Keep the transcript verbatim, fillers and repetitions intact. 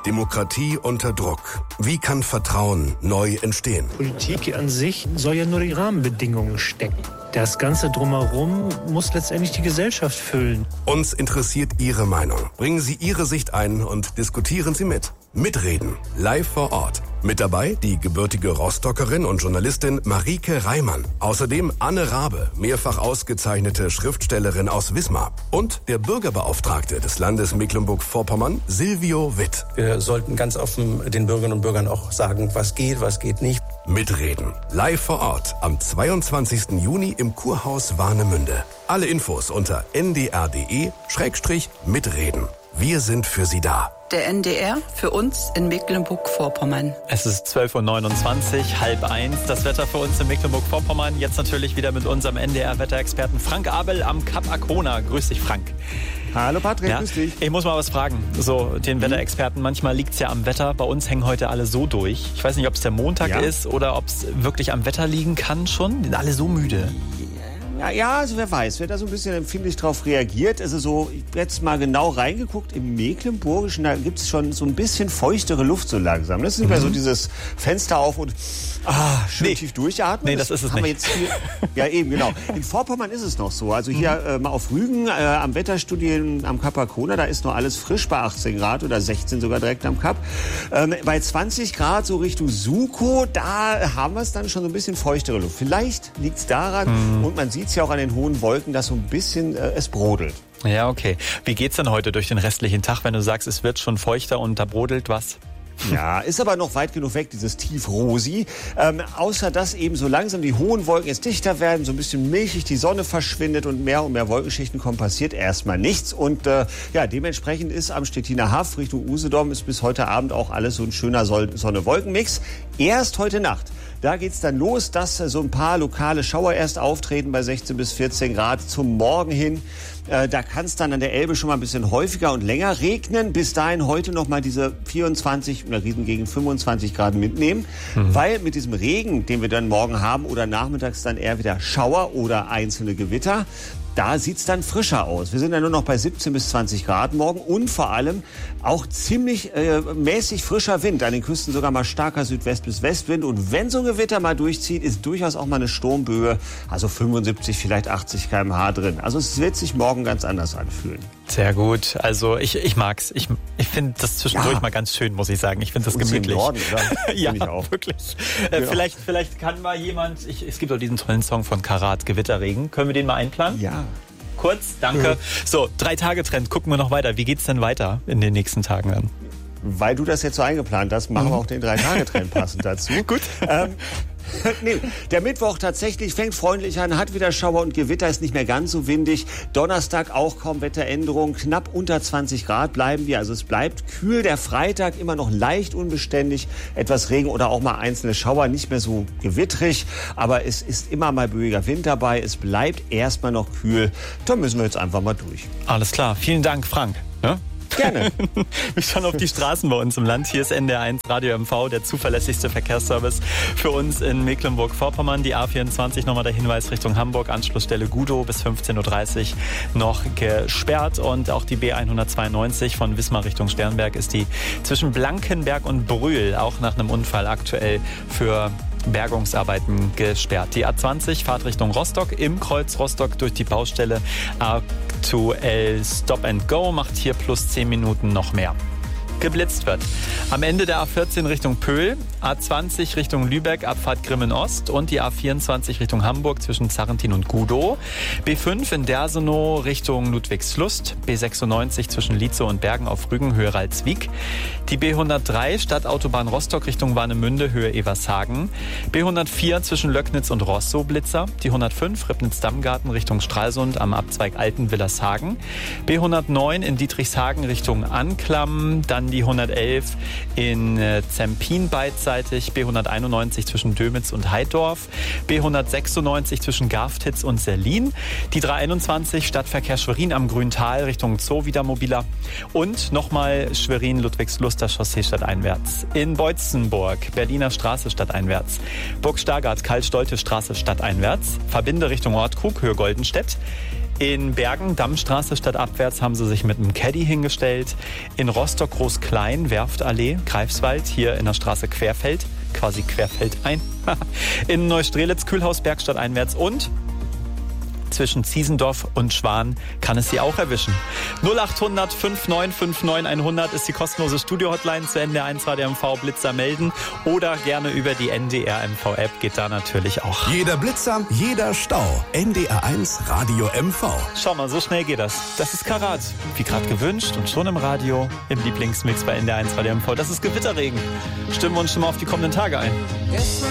Demokratie unter Druck. Wie kann Vertrauen neu entstehen? Politik an sich soll ja nur die Rahmenbedingungen stecken. Das Ganze drumherum muss letztendlich die Gesellschaft füllen. Uns interessiert Ihre Meinung. Bringen Sie Ihre Sicht ein und diskutieren Sie mit. Mitreden. Live vor Ort. Mit dabei die gebürtige Rostockerin und Journalistin Marieke Reimann. Außerdem Anne Rabe, mehrfach ausgezeichnete Schriftstellerin aus Wismar. Und der Bürgerbeauftragte des Landes Mecklenburg-Vorpommern, Silvio Witt. Wir sollten ganz offen den Bürgerinnen und Bürgern auch sagen, was geht, was geht nicht. Mitreden. Live vor Ort am zweiundzwanzigsten Juni im Kurhaus Warnemünde. Alle Infos unter n d r punkt d e Schrägstrich mitreden. Wir sind für Sie da. Der N D R für uns in Mecklenburg-Vorpommern. Es ist zwölf Uhr neunundzwanzig, halb eins. Das Wetter für uns in Mecklenburg-Vorpommern. Jetzt natürlich wieder mit unserem N D R-Wetterexperten Frank Abel am Kap Arkona. Grüß dich, Frank. Hallo Patrick, ja, grüß dich. Ich muss mal was fragen. So, den mhm. Wetterexperten, manchmal liegt es ja am Wetter. Bei uns hängen heute alle so durch. Ich weiß nicht, ob es der Montag ja. ist oder ob es wirklich am Wetter liegen kann schon. Die sind alle so müde. Ja, ja, also wer weiß, wer da so ein bisschen empfindlich drauf reagiert. Also so, ich habe jetzt mal genau reingeguckt, im Mecklenburgischen, da gibt es schon so ein bisschen feuchtere Luft so langsam. Das ist nicht mehr so dieses Fenster auf und ah, schön nee. tief durchatmen. Nee, das, das ist es haben nicht. Wir jetzt hier, ja, eben, genau. In Vorpommern ist es noch so. Also hier mhm. äh, mal auf Rügen, äh, am Wetterstudien am Kap Arkona, da ist noch alles frisch bei achtzehn Grad oder sechzehn sogar direkt am Kap. Ähm, bei zwanzig Grad so Richtung Suko, da haben wir es dann schon so ein bisschen feuchtere Luft. Vielleicht liegt es daran mhm. und man sieht es ja auch an den hohen Wolken, dass so ein bisschen äh, es brodelt. Ja, okay. Wie geht's denn heute durch den restlichen Tag, wenn du sagst, es wird schon feuchter und da brodelt was? Ja, ist aber noch weit genug weg, dieses Tief-Rosi. Ähm, außer dass eben so langsam die hohen Wolken jetzt dichter werden, so ein bisschen milchig die Sonne verschwindet und mehr und mehr Wolkenschichten kommen, passiert erstmal nichts. Und äh, ja, dementsprechend ist am Stettiner Haff Richtung Usedom ist bis heute Abend auch alles so ein schöner Sonne-Wolken-Mix. Erst heute Nacht. Da geht's dann los, dass so ein paar lokale Schauer erst auftreten bei sechzehn bis vierzehn Grad zum Morgen hin. Äh, da kann es dann an der Elbe schon mal ein bisschen häufiger und länger regnen. Bis dahin heute noch mal diese vierundzwanzig, in der Riesengegend fünfundzwanzig Grad mitnehmen. Mhm. Weil mit diesem Regen, den wir dann morgen haben oder nachmittags dann eher wieder Schauer oder einzelne Gewitter, da sieht's dann frischer aus. Wir sind dann nur noch bei siebzehn bis zwanzig Grad morgen und vor allem auch ziemlich äh, mäßig frischer Wind. An den Küsten sogar mal starker Südwest- bis Westwind. Und wenn so ein Gewitter mal durchzieht, ist durchaus auch mal eine Sturmböe, also fünfundsiebzig, vielleicht achtzig Kilometer pro Stunde drin. Also es wird sich morgen ganz anders anfühlen. Sehr gut. Also ich, ich mag's. Ich, ich finde das zwischendurch ja. mal ganz schön, muss ich sagen. Ich finde das gemütlich. Im Norden, oder? Ja, ich auch. wirklich. Äh, ja. Vielleicht, vielleicht kann mal jemand, ich, es gibt auch diesen tollen Song von Karat, Gewitterregen. Können wir den mal einplanen? Ja. Kurz, danke. Mhm. So, Drei-Tage-Trend, gucken wir noch weiter. Wie geht's denn weiter in den nächsten Tagen dann? Weil du das jetzt so eingeplant hast, machen mhm. wir auch den Drei-Tage-Trend passend dazu. Gut. Ähm, nee, der Mittwoch tatsächlich fängt freundlich an, hat wieder Schauer und Gewitter, ist nicht mehr ganz so windig. Donnerstag auch kaum Wetteränderung, knapp unter zwanzig Grad bleiben wir. Also es bleibt kühl. Der Freitag immer noch leicht unbeständig, etwas Regen oder auch mal einzelne Schauer, nicht mehr so gewittrig. Aber es ist immer mal böiger Wind dabei. Es bleibt erstmal noch kühl. Da müssen wir jetzt einfach mal durch. Alles klar. Vielen Dank, Frank. Ja? Gerne. Wir schauen auf die Straßen bei uns im Land. Hier ist N D R eins Radio M V, der zuverlässigste Verkehrsservice für uns in Mecklenburg-Vorpommern. Die A vierundzwanzig, nochmal der Hinweis Richtung Hamburg, Anschlussstelle Gudow bis fünfzehn Uhr dreißig noch gesperrt. Und auch die B hundertzweiundneunzig von Wismar Richtung Sternberg ist die zwischen Blankenberg und Brühl auch nach einem Unfall aktuell für Bergungsarbeiten gesperrt. Die A zwanzig, Fahrt Richtung Rostock, im Kreuz Rostock durch die Baustelle. Aktuell Stop and Go, macht hier plus zehn Minuten noch mehr. Geblitzt wird. Am Ende der A vierzehn Richtung Pöhl, A zwanzig Richtung Lübeck, Abfahrt Grimmen-Ost und die A vierundzwanzig Richtung Hamburg zwischen Zarrentin und Gudow. B fünf in Dersenow Richtung Ludwigslust, B sechsundneunzig zwischen Lietzow und Bergen auf Rügen, Höhe Ralswiek. Die B hundertdrei Stadtautobahn Rostock Richtung Warnemünde, Höhe Evershagen. B hundertvier zwischen Löcknitz und Rostow, Blitzer. Die hundertfünf Ribnitz-Dammgarten Richtung Stralsund am Abzweig Alten-Willershagen. B hundertneun in Dietrichshagen Richtung Anklam, dann die hundertelf in Zempin beidseitig, B hunderteinundneunzig zwischen Dömitz und Heiddorf, B hundertsechsundneunzig zwischen Garftitz und Serlin, die dreihunderteinundzwanzig Stadtverkehr Schwerin am Grüntal Richtung Zoo wieder mobiler und nochmal Schwerin-Ludwigsluster Chaussee stadteinwärts. In Beutzenburg Berliner Straße stadteinwärts, Burg Stargard Karl-Stolte Straße stadteinwärts, Verbinde Richtung Ortkrug, Höhe Goldenstedt. In Bergen, Dammstraße stadtabwärts, haben sie sich mit einem Caddy hingestellt. In Rostock Groß-Klein, Werftallee, Greifswald, hier in der Straße Querfeld, quasi Querfeldein. In Neustrelitz, Kühlhaus, Bergstadt einwärts und zwischen Ziesendorf und Schwan kann es Sie auch erwischen. null acht hundert fünf neun fünf neun hundert ist die kostenlose Studio-Hotline zu N D R eins Radio M V. Blitzer melden oder gerne über die N D R M V-App, geht da natürlich auch. Jeder Blitzer, jeder Stau. N D R eins Radio M V. Schau mal, so schnell geht das. Das ist Karat. Wie gerade gewünscht und schon im Radio, im Lieblingsmix bei N D R eins Radio M V. Das ist Gewitterregen. Stimmen wir uns schon mal auf die kommenden Tage ein.